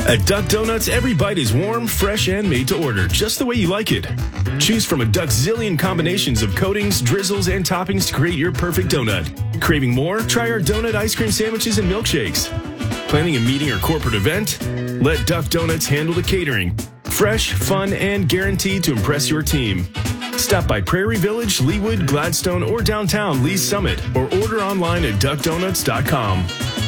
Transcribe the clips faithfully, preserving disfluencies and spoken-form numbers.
At Duck Donuts, every bite is warm, fresh, and made to order, just the way you like it. Choose from a Duck's zillion combinations of coatings, drizzles, and toppings to create your perfect donut. Craving more? Try our donut ice cream sandwiches and milkshakes. Planning a meeting or corporate event? Let Duck Donuts handle the catering. Fresh, fun, and guaranteed to impress your team. Stop by Prairie Village, Leawood, Gladstone, or downtown Lee's Summit, or order online at duck donuts dot com.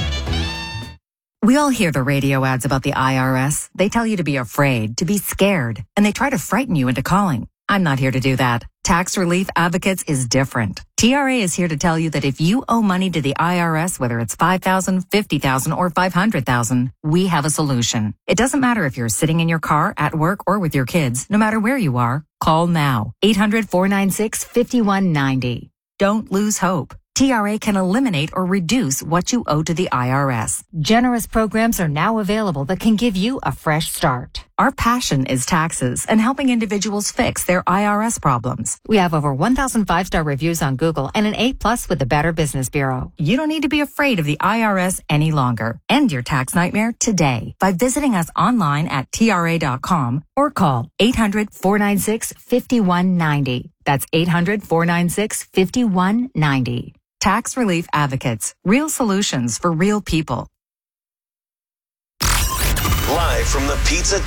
We all hear the radio ads about the I R S. They tell you to be afraid, to be scared, and they try to frighten you into calling. I'm not here to do that. Tax Relief Advocates is different. T R A is here to tell you that if you owe money to the I R S, whether it's five thousand dollars, fifty thousand dollars, or five hundred thousand dollars, we have a solution. It doesn't matter if you're sitting in your car, at work, or with your kids. No matter where you are, call now. eight hundred, four nine six, five one nine zero. Don't lose hope. T R A can eliminate or reduce what you owe to the I R S. Generous programs are now available that can give you a fresh start. Our passion is taxes and helping individuals fix their I R S problems. We have over one thousand five-star reviews on Google and an A plus with the Better Business Bureau. You don't need to be afraid of the I R S any longer. End your tax nightmare today by visiting us online at T R A dot com or call eight hundred, four nine six, five one nine zero. That's eight hundred, four nine six, five one nine zero. Tax Relief Advocates. Real solutions for real people. Live from the Pizza